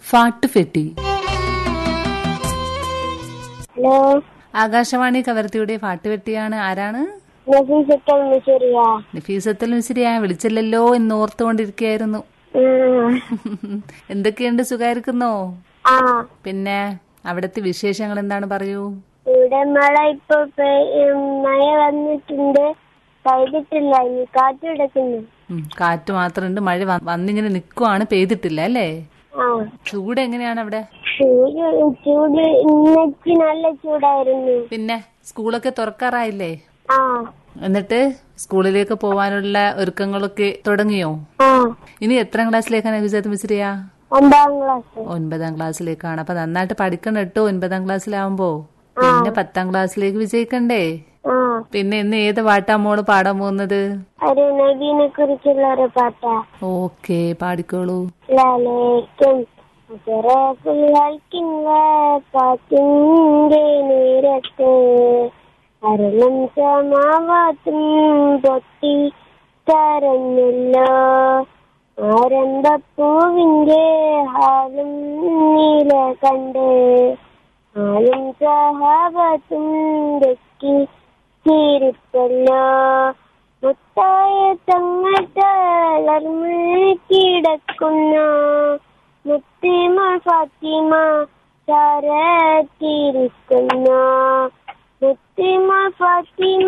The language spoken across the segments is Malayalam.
ഫാട്ടുഫെട്ടി. ഹലോ, ആകാശവാണി കവർത്തിയുടെ ഫാട്ടുഫെട്ടിയാണ്. ആരാണ്? നഫീസത്തുൽ മിസ്രിയ. വിളിച്ചില്ലല്ലോ എന്ന് ഓർത്തുകൊണ്ടിരിക്കുകയായിരുന്നു. എന്തൊക്കെയുണ്ട്, സുഖായിരിക്കുന്നോ? പിന്നെ അവിടത്തെ വിശേഷങ്ങൾ എന്താണ്, പറയൂ. ഇവിടെ മഴ ഇപ്പൊ മഴ വന്നിട്ടുണ്ട്, പെയ്തിട്ടില്ല. ഇനി കാറ്റ് കിടക്കുന്നു. കാറ്റ് മാത്രമുണ്ട്, മഴ വന്നിങ്ങനെ നിക്കുവാണ്, പെയ്തിട്ടില്ല അല്ലേ? ചൂട് എങ്ങനെയാണ് അവിടെ? ചൂട് ഇന്നേക്ക് നല്ല ചൂടായിരുന്നു. പിന്നെ സ്കൂളൊക്കെ തുറക്കാറായില്ലേ? എന്നിട്ട് സ്കൂളിലേക്ക് പോവാനുള്ള ഒരുക്കങ്ങളൊക്കെ തുടങ്ങിയോ? ഇനി എത്രാം ക്ലാസ്സിലേക്കാണ് നഫീസത്തുൽ മിസ്രിയ? 9ാം ക്ലാസ്. 9ാം ക്ലാസ്സിലേക്കാണ്. അപ്പൊ നന്നായിട്ട് പഠിക്കണം കേട്ടോ 9ാം ക്ലാസ്സിലാവുമ്പോ. പിന്നെ 10ാം ക്ലാസ്സിലേക്ക് വിജയിക്കണ്ടേ? പിന്നെ ഇന്ന് ഏത് പാട്ടാ മോള് പാടാൻ പോകുന്നത്? ഒരു നബീനെ കുറിച്ചുള്ള ഒരു പാട്ടാ. ഓക്കെ, പാടിക്കോളൂ. നേരത്തെ അരളം സമാവാത്തും പൊട്ടി കരഞ്ഞല്ലോ, ആരംഭപ്പൂവിന്റെ ഹാലും നീല കണ്ട് ആലും സഹാബത്തും വെക്കി ചിരിപ്പല്ലോ, മുത്തായ തങ്ങൾ തളർന്ന് കിടക്കുന്ന മുത്തിമ ഫാത്തിമ ചാരത്തിരിക്കുന്ന, മുത്തിമ ഫാത്തിമ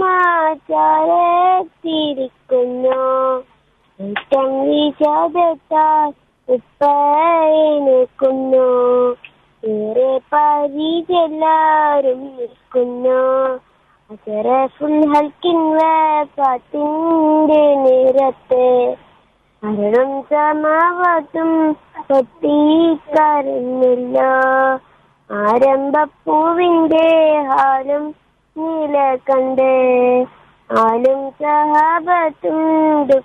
ചാരത്തിരിക്കുന്നു, ഏറ്റം വിഷാദത്താൽ ഉപ്പയെ നോക്കുന്നു, ഏറെ പരിചെല്ലാരും നിൽക്കുന്നു, അസറഫുൽ ഹൽക്കിൻറെ പാട്ടിന്റെ നേരത്തെ അരണം സമാവാത്തും പൊട്ടിക്കരഞ്ഞില്ല, ആരംഭപ്പൂവിന്റെ ഹാലും നീല കണ്ട് ആലും സഹാബത്തും